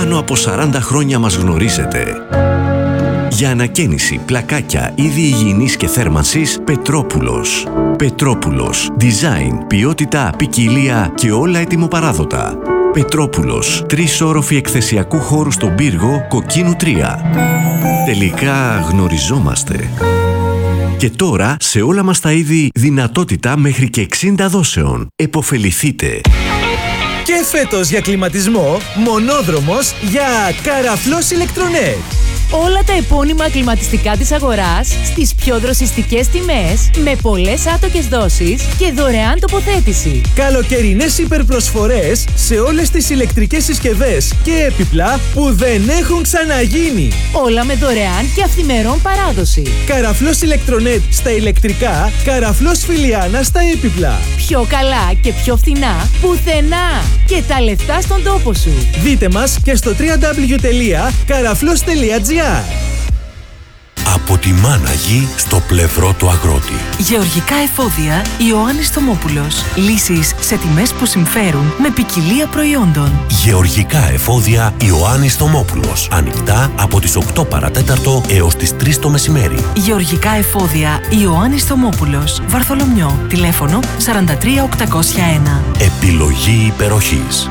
Πάνω από 40 χρόνια μας γνωρίζετε. Για ανακαίνιση, πλακάκια, είδη υγιεινής και θέρμανσης, Πετρόπουλος. Πετρόπουλος. Design, ποιότητα, ποικιλία και όλα ετοιμοπαράδοτα. Πετρόπουλος. 3 όροφοι εκθεσιακού χώρου στον πύργο, Κοκκίνου 3. Τελικά γνωριζόμαστε. Και τώρα, σε όλα μας τα είδη, δυνατότητα μέχρι και 60 δόσεων. Εποφεληθείτε. Και φέτος για κλιματισμό, μονόδρομος για Καραφλός Ηλεκτρονέτ. Όλα τα επώνυμα κλιματιστικά της αγοράς στις πιο δροσιστικές τιμές, με πολλές άτοκες δόσεις και δωρεάν τοποθέτηση. Καλοκαιρινές υπερπροσφορές σε όλες τις ηλεκτρικές συσκευές και έπιπλα που δεν έχουν ξαναγίνει. Όλα με δωρεάν και αυθημερών παράδοση. Καραφλός Ηλεκτρονέτ στα ηλεκτρικά, Καραφλός Φιλιάνα στα έπιπλα. Πιο καλά και πιο φθηνά πουθενά. Και τα λεφτά στον τόπο σου. Δείτε μας και στο www.karaflos.gr. Από τη μάνα γη στο πλευρό του αγρότη. Γεωργικά εφόδια Ιωάννης Θωμόπουλος. Λύσεις σε τιμές που συμφέρουν με ποικιλία προϊόντων. Γεωργικά εφόδια Ιωάννης Θωμόπουλος. Ανοιχτά από τις 8 παρατέταρτο έως τις 3 το μεσημέρι. Γεωργικά εφόδια Ιωάννης Θωμόπουλος. Βαρθολομιό. Τηλέφωνο 43801. Επιλογή υπεροχής.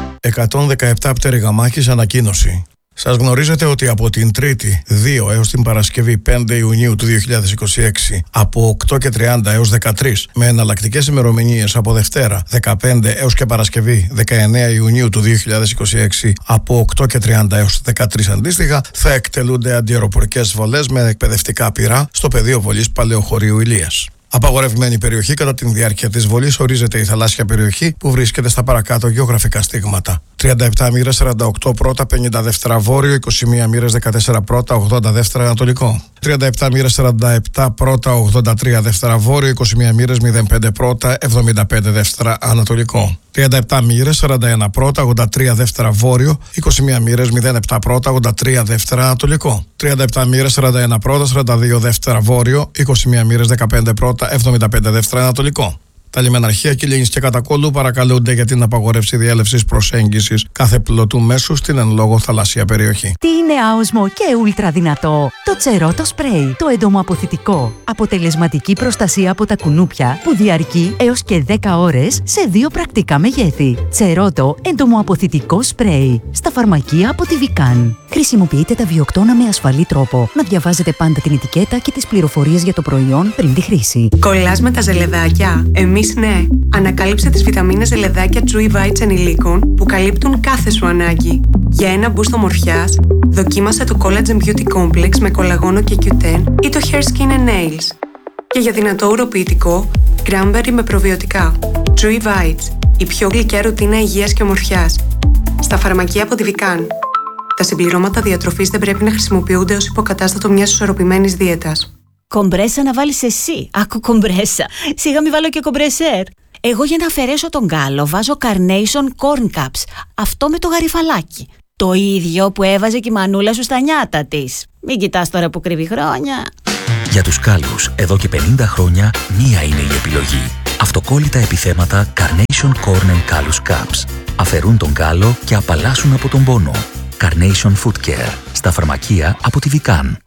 117 Πτεριγαμάκης ανακοίνωση. Σας γνωρίζετε ότι από την Τρίτη 2 έως την Παρασκευή 5 Ιουνίου του 2026 από 8:30 έως 13 με εναλλακτικές ημερομηνίες από Δευτέρα 15 έως και Παρασκευή 19 Ιουνίου του 2026 από 8:30 έως 13 αντίστοιχα θα εκτελούνται αντιαεροπορικές βολές με εκπαιδευτικά πυρά στο πεδίο βολής Παλαιοχωρίου Ηλίας. Απαγορευμένη περιοχή κατά τη διάρκεια της βολής ορίζεται η θαλάσσια περιοχή που βρίσκεται στα παρακάτω γεωγραφικά στίγματα. 37 μοίρες 48 πρώτα 50 δεύτερα βόρειο, 21 μοίρες 14 πρώτα 80 δεύτερα ανατολικό. 37 μοίρες 47 πρώτα 83 δεύτερα βόρειο, 21 μοίρες 05 πρώτα 75 δεύτερα ανατολικό. 37 μοίρες 41 πρώτα 83 δεύτερα βόρειο, 21 μοίρες 07 πρώτα 83 δεύτερα ανατολικό. 37 μοίρες 41 πρώτα 42 δεύτερα βόρειο, 21 μοίρες 15 πρώτα 75 δεύτερα ανατολικό. Τα λιμεναρχεία Κιλίνης και Κατακόλου παρακαλούνται για την απαγόρευση διέλευσης προσέγγισης κάθε πλωτού μέσου στην εν λόγω θαλάσσια περιοχή. Τι είναι άοσμο και ούλτρα δυνατό? Το Τσερότο Σπρέι, το εντομοαποθητικό. Αποτελεσματική προστασία από τα κουνούπια που διαρκεί έως και 10 ώρες σε 2 πρακτικά μεγέθη. Τσερότο εντομοαποθητικό σπρέι. Στα φαρμακεία από τη Βικάν. Χρησιμοποιείτε τα βιοκτώνα με ασφαλή τρόπο. Να διαβάζετε πάντα την ετικέτα και τις πληροφορίες για το προϊόν πριν τη χρήση. Κολλάς με τα ζελεδάκια? Εμείς ναι. Ανακάλυψε τις βιταμίνες ζελεδάκια Chewy Bites ενηλίκων που καλύπτουν κάθε σου ανάγκη. Για ένα boost ομορφιάς, δοκίμασε το Collagen Beauty Complex με κολαγόνο και Q10 ή το Hair Skin and Nails. Και για δυνατό ουροποιητικό, Cranberry με προβιωτικά. Chewy Bites, η πιο γλυκιά ρουτίνα υγείας και ομορφιάς. Στα φαρμακεία από τη Vican. Τα συμπληρώματα διατροφής δεν πρέπει να χρησιμοποιούνται ως υποκατάστατο μιας ισορροπημένης δίαιτας. Κομπρέσα να βάλεις εσύ. Άκου κομπρέσα. Σιγά μη βάλω και κομπρεσέρ. Εγώ για να αφαιρέσω τον κάλο βάζω Carnation Corn Cups. Αυτό με το γαριφαλάκι. Το ίδιο που έβαζε και η μανούλα σου στα νιάτα της. Μην κοιτάς τώρα που κρύβει χρόνια. Για τους κάλους, εδώ και 50 χρόνια, μία είναι η επιλογή. Αυτοκόλλητα επιθέματα Carnation Corn and Callus Cups. Αφαιρούν τον κάλο και απαλλάσσουν από τον πόνο. Carnation Foot Care. Στα φαρμακεία από τη Vican.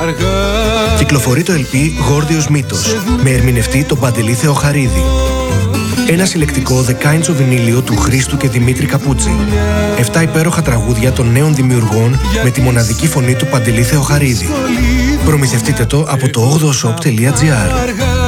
Κυκλοφορεί το LP Γόρδιος Μύτος με ερμηνευτή τον Παντελή Θεοχαρίδη. Ένα συλλεκτικό The Kinds of Vinylio του Χρήστου και Δημήτρη Καπούτσι. 7 υπέροχα τραγούδια των νέων δημιουργών με τη μοναδική φωνή του Παντελή Θεοχαρίδη. Προμηθευτείτε το από το 8shop.gr.